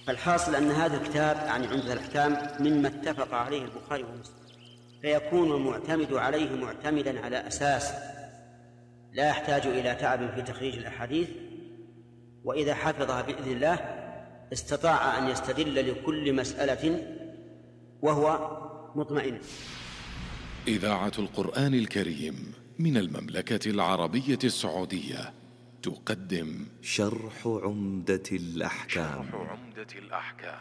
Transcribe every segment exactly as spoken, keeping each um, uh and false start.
فالحاصل أن هذا الكتاب يعني عمدة الأحكام مما اتفق عليه البخاري ومسلم، فيكون المعتمد عليه معتمدا على أساس لا يحتاج إلى تعب في تخريج الأحاديث، وإذا حفظها بإذن الله استطاع أن يستدل لكل مسألة وهو مطمئن. إذاعة القرآن الكريم من المملكة العربية السعودية تقدم شرح عمدة الأحكام. شرح عمدة الأحكام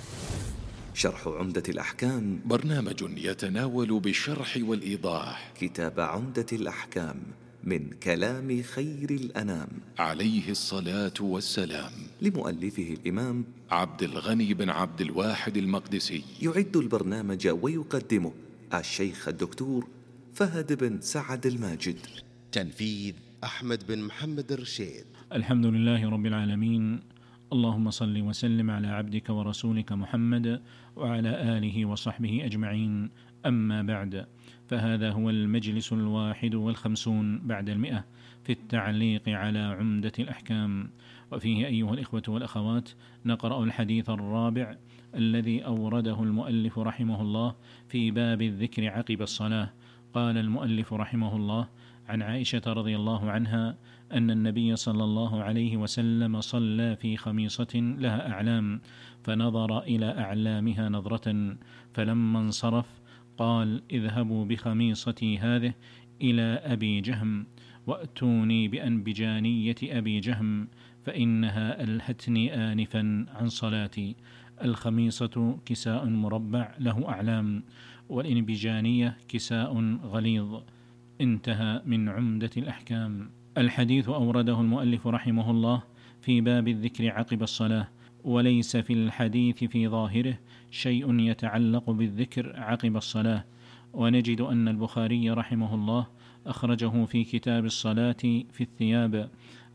شرح عمدة الأحكام برنامج يتناول بالشرح والإيضاح كتاب عمدة الأحكام من كلام خير الأنام عليه الصلاة والسلام، لمؤلفه الإمام عبد الغني بن عبد الواحد المقدسي. يعد البرنامج ويقدمه الشيخ الدكتور فهد بن سعد الماجد. تنفيذ أحمد بن محمد الرشيد. الحمد لله رب العالمين، اللهم صل وسلم على عبدك ورسولك محمد وعلى آله وصحبه أجمعين، أما بعد، فهذا هو المجلس الواحد والخمسون بعد المئة في التعليق على عمدة الأحكام، وفيه أيها الإخوة والأخوات نقرأ الحديث الرابع الذي أورده المؤلف رحمه الله في باب الذكر عقب الصلاة. قال المؤلف رحمه الله: عن عائشة رضي الله عنها أن النبي صلى الله عليه وسلم صلى في خميصة لها أعلام، فنظر إلى أعلامها نظرة، فلما انصرف قال: اذهبوا بخميصتي هذه إلى أبي جهم وأتوني بأنبجانية أبي جهم فإنها ألهتني آنفا عن صلاتي. الخميصة كساء مربع له أعلام، والإنبجانية كساء غليظ. انتهى من عمدة الأحكام. الحديث أورده المؤلف رحمه الله في باب الذكر عقب الصلاة، وليس في الحديث في ظاهره شيء يتعلق بالذكر عقب الصلاة، ونجد أن البخاري رحمه الله أخرجه في كتاب الصلاة في الثياب،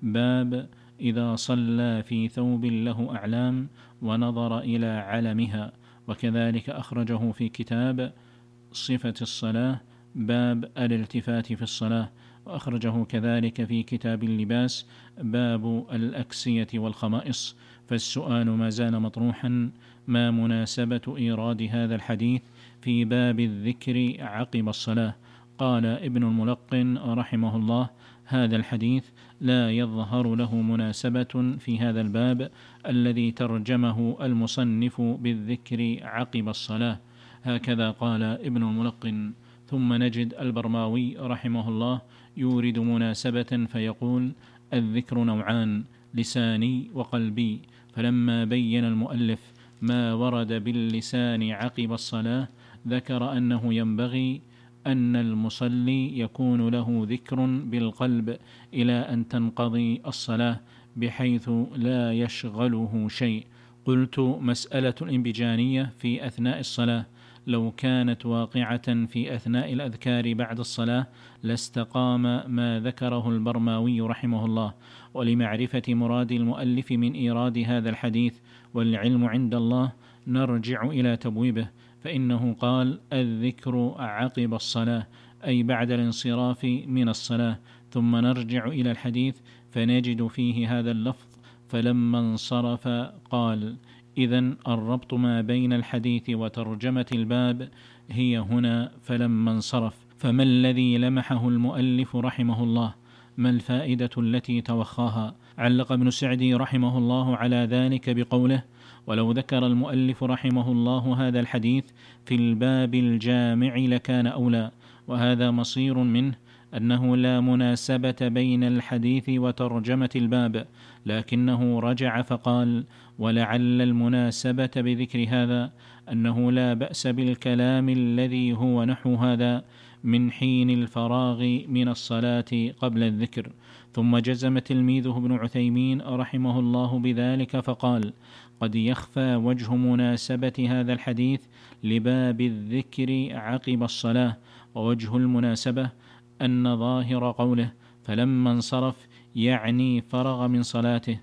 باب إذا صلى في ثوب له أعلام ونظر إلى علمها، وكذلك أخرجه في كتاب صفة الصلاة، باب الالتفات في الصلاة، وأخرجه كذلك في كتاب اللباس، باب الأكسية والخمائص. فالسؤال ما زال مطروحا: ما مناسبة إيراد هذا الحديث في باب الذكر عقب الصلاة؟ قال ابن الملقن رحمه الله: هذا الحديث لا يظهر له مناسبة في هذا الباب الذي ترجمه المصنف بالذكر عقب الصلاة. هكذا قال ابن الملقن. ثم نجد البرماوي رحمه الله يورد مناسبة فيقول: الذكر نوعان، لساني وقلبي. فلما بين المؤلف ما ورد باللسان عقب الصلاة ذكر أنه ينبغي أن المصلي يكون له ذكر بالقلب إلى أن تنقضي الصلاة بحيث لا يشغله شيء. قلت: مسألة الانبجانية في أثناء الصلاة لو كانت واقعة في أثناء الأذكار بعد الصلاة لاستقام ما ذكره البرماوي رحمه الله. ولمعرفة مراد المؤلف من إيراد هذا الحديث والعلم عند الله نرجع إلى تبويبه، فإنه قال: الذكر عقب الصلاة، أي بعد الانصراف من الصلاة. ثم نرجع إلى الحديث فنجد فيه هذا اللفظ: فلما انصرف قال. إذن الربط ما بين الحديث وترجمة الباب هي هنا فلما انصرف. فما الذي لمحه المؤلف رحمه الله؟ ما الفائدة التي توخاها؟ علق ابن سعدي رحمه الله على ذلك بقوله: ولو ذكر المؤلف رحمه الله هذا الحديث في الباب الجامع لكان أولى. وهذا مصير منه أنه لا مناسبة بين الحديث وترجمة الباب، لكنه رجع فقال: ولعل المناسبة بذكر هذا أنه لا بأس بالكلام الذي هو نحو هذا من حين الفراغ من الصلاة قبل الذكر. ثم جزم تلميذه ابن عثيمين رحمه الله بذلك فقال: قد يخفى وجه مناسبة هذا الحديث لباب الذكر عقب الصلاة، ووجه المناسبة أن ظاهر قوله فلما انصرف يعني فرغ من صلاته،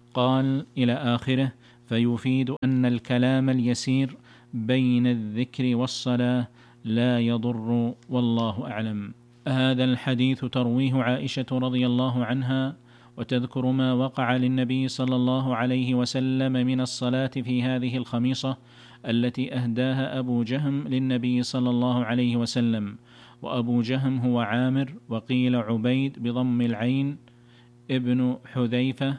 قال إلى آخره، فيفيد أن الكلام اليسير بين الذكر والصلاة لا يضر، والله أعلم. هذا الحديث ترويه عائشة رضي الله عنها وتذكر ما وقع للنبي صلى الله عليه وسلم من الصلاة في هذه الخميصة التي أهداها أبو جهم للنبي صلى الله عليه وسلم. وأبو جهم هو عامر، وقيل عبيد بضم العين، ابن حذيفة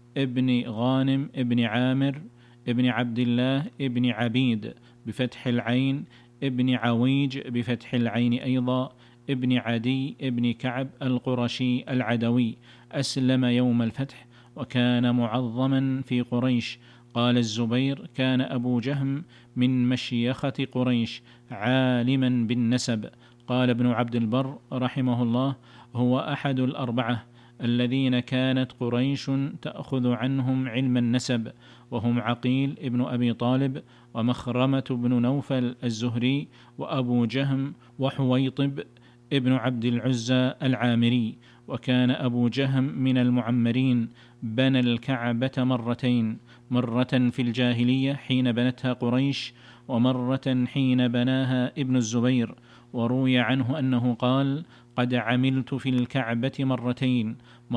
ابن غانم ابن عامر ابن عبد الله ابن عبيد بفتح العين، ابن عويج بفتح العين أيضا، ابن عدي ابن كعب القرشي العدوي، أسلم يوم الفتح وكان معظما في قريش. قال الزبير: كان أبو جهم من مشيخة قريش عالما بالنسب. قال ابن عبد البر رحمه الله: هو أحد الأربعة الذين كانت قريش تأخذ عنهم علم النسب، وهم عقيل ابن أبي طالب، ومخرمة بن نوفل الزهري، وأبو جهم، وحويطب ابن عبد العزى العامري. وكان أبو جهم من المعمرين، بنى الكعبة مرتين، مرة في الجاهلية حين بنتها قريش، ومرة حين بناها ابن الزبير. وروي عنه أنه قال: قد عملت في الكعبة مرتين،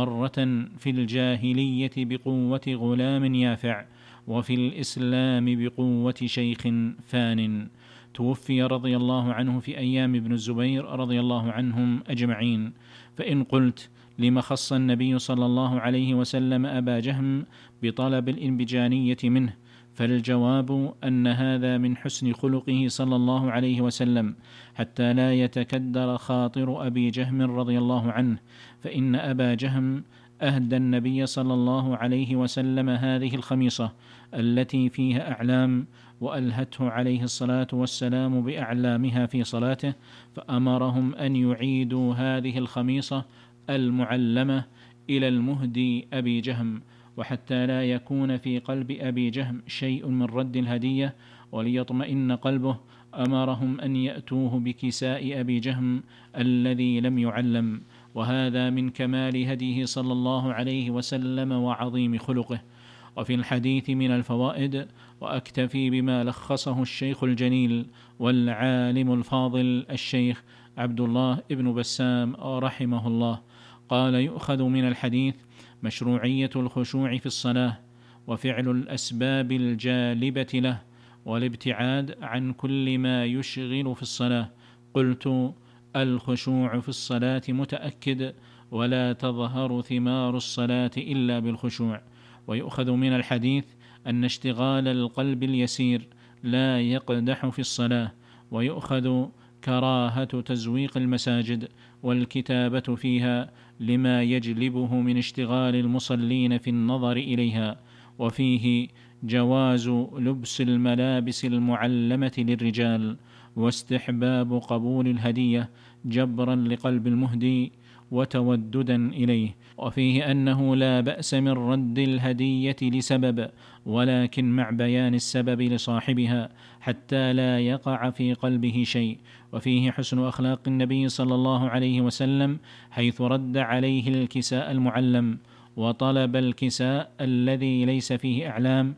مرة في الجاهلية بقوة غلام يافع، وفي الإسلام بقوة شيخ فان. توفي رضي الله عنه في أيام ابن الزبير رضي الله عنهم أجمعين. فإن قلت: لما خص النبي صلى الله عليه وسلم أبا جهم بطلب الإنبجانية منه؟ فالجواب أن هذا من حسن خلقه صلى الله عليه وسلم، حتى لا يتكدر خاطر أبي جهم رضي الله عنه، فإن أبا جهم أهدى النبي صلى الله عليه وسلم هذه الخميصة التي فيها أعلام، وألهته عليه الصلاة والسلام بأعلامها في صلاته، فأمرهم أن يعيدوا هذه الخميصة المعلمة إلى المهدي أبي جهم، وحتى لا يكون في قلب أبي جهم شيء من رد الهدية وليطمئن قلبه، أمرهم أن يأتوه بكساء أبي جهم الذي لم يعلم. وهذا من كمال هديه صلى الله عليه وسلم وعظيم خلقه. وفي الحديث من الفوائد، وأكتفي بما لخصه الشيخ الجليل والعالم الفاضل الشيخ عبد الله ابن بسام رحمه الله، قال: يؤخذ من الحديث مشروعية الخشوع في الصلاة، وفعل الأسباب الجالبة له، والابتعاد عن كل ما يشغل في الصلاة. قلت: الخشوع في الصلاة متأكد، ولا تظهر ثمار الصلاة إلا بالخشوع. ويؤخذ من الحديث أن اشتغال القلب اليسير لا يقدح في الصلاة. ويؤخذ كراهة تزويق المساجد والكتابة فيها لما يجلبه من اشتغال المصلين في النظر إليها. وفيه جواز لبس الملابس المعلمة للرجال، واستحباب قبول الهدية جبرا لقلب المهدي وتوددا إليه. وفيه أنه لا بأس من رد الهدية لسبب، ولكن مع بيان السبب لصاحبها حتى لا يقع في قلبه شيء. وفيه حسن أخلاق النبي صلى الله عليه وسلم، حيث رد عليه الكساء المعلم، وطلب الكساء الذي ليس فيه إعلام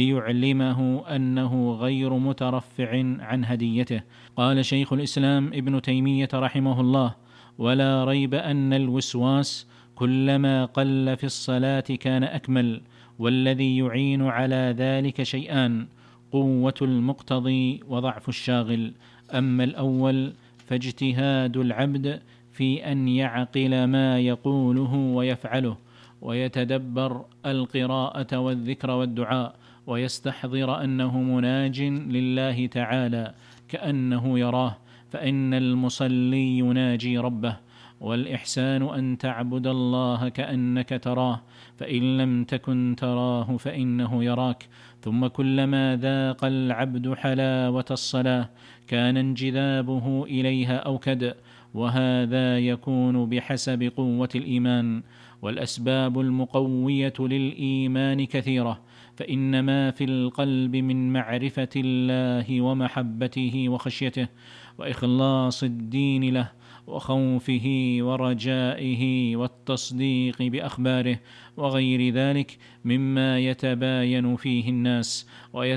ليعلمه أنه غير مترفع عن هديته. قال شيخ الإسلام ابن تيمية رحمه الله: ولا ريب أن الوسواس كلما قل في الصلاة كان أكمل، والذي يعين على ذلك شيئان: قوة المقتضي وضعف الشاغل. أما الأول فاجتهاد العبد في أن يعقل ما يقوله ويفعله، ويتدبر القراءة والذكر والدعاء، ويستحضر أنه مناج لله تعالى كأنه يراه، فإن المصلي يناجي ربه. والإحسان أن تعبد الله كأنك تراه، فإن لم تكن تراه فإنه يراك. ثم كلما ذاق العبد حلاوة الصلاة كان انجذابه إليها أوكد، وهذا يكون بحسب قوة الإيمان. والأسباب المقوية للإيمان كثيرة، فإن ما في القلب من معرفة الله ومحبته وخشيته وإخلاص الدين له وخوفه ورجائه والتصديق بأخباره وغير ذلك مما يتباين فيه الناس